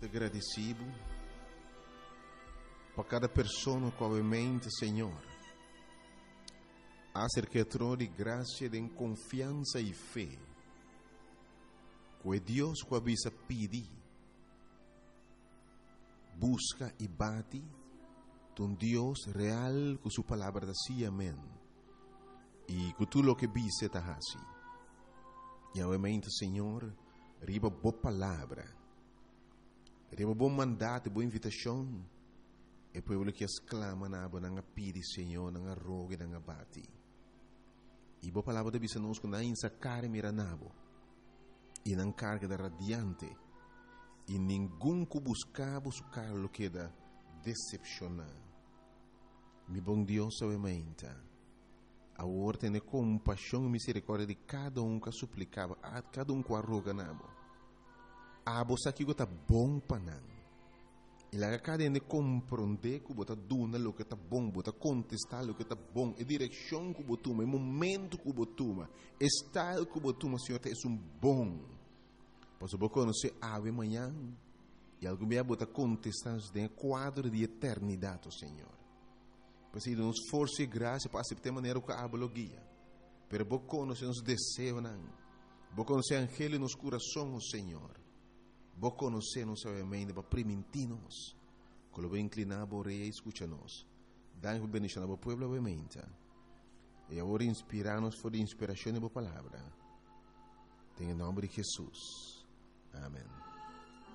te agradecido por cada pessoa com a mente, Senhor. Acerca de graça, de confiança e fé. Que Deus que avisa pedir, busca e bate, um Deus real com sua palavra da si, amém. E que tu lo que vise ta hasi. E obviamente, Senhor, riba boa palavra, riba bom mandato, boa invitação, e o povo que exclama na aba nanga pidi, Senhor, nanga rogue, nanga bati. E boa palavra da bisa nos na insa care miranabo, e nang carga da radiante, e ninguém que buscava su carlo que da decepcionar. Mi bom Deus, obviamente, a ordem de compaixão e misericórdia de cada que suplicava, a cada que arroga nabo. A você que está bom para não. E lá cada de compreender que você duna o que está bom, você contestar o que está bom, a direção que você toma, o momento que você toma, o estado que você toma, Senhor, é bom. Pois você conhecer ave manhã e algo me você contestar em quadro de eternidade, Senhor. Pois aí nos força e graça para aceitar maneira que a guia. Pero você conhecer os desejos, você conhecer angelo nos corações, Senhor. Você conhecer nos obviamente para permitir-nos. Quando você inclinar a orelha e escuta-nos. Dá-nos bendição ao povo, obviamente. E agora inspirar-nos por inspiração da palavra. Em nome de Jesus. Amém.